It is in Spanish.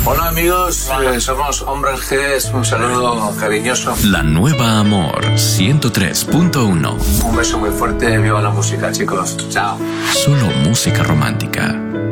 Hola amigos, somos Hombres G, un saludo cariñoso. La Nueva Amor 103.1. Un beso muy fuerte, viva la música chicos, chao. Solo música romántica.